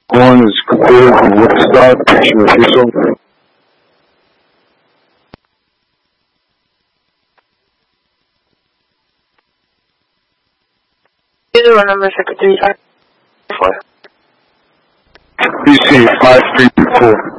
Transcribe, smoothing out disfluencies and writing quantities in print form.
One is clear from Woodstock, picture official. Number 5354. BC 5324.